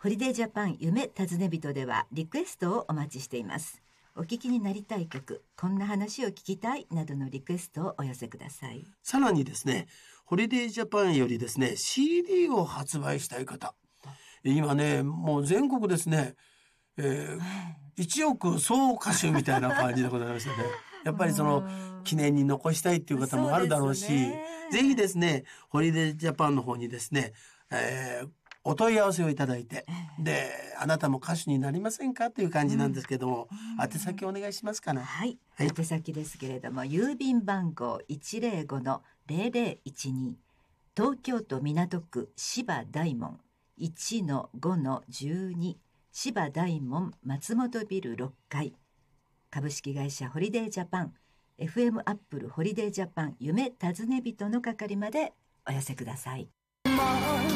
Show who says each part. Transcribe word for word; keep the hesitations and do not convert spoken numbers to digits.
Speaker 1: ホリデージャパン夢尋ね人ではリクエストをお待ちしています。お聞きになりたい曲、こんな話を聞きたいなどのリクエストをお寄せください。
Speaker 2: さらにですね、ホリデージャパンよりですね シーディー を発売したい方、今ねもう全国ですね、えー、いちおく総歌手みたいな感じでございますよね。やっぱりその記念に残したいっていう方もあるだろうし、ぜひですねホリデージャパンの方にですね、えーお問い合わせをいただいて、であなたも歌手になりませんかという感じなんですけども、うん、宛先お願いしますかね。
Speaker 1: はい、はい、宛先ですけれども、郵便番号 いちまるごのゼロゼロいちに 東京都港区芝大門 いちのごのじゅうに 芝大門松本ビルろっかい、株式会社ホリデージャパン エフエム アップルホリデージャパン夢尋ね人の係までお寄せください。